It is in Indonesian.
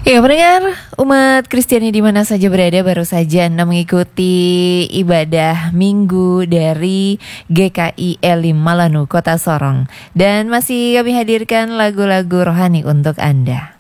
Ya, pendengar umat Kristiani di mana saja berada, baru saja Anda mengikuti ibadah minggu dari GKI Elim Malanu, Kota Sorong. Dan masih kami hadirkan lagu-lagu rohani untuk Anda.